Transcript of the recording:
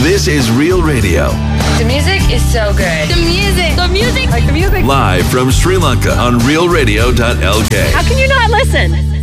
This is Real Radio. The music is so good. The music. The music. Like the music. Live from Sri Lanka on realradio.lk. How can you not listen?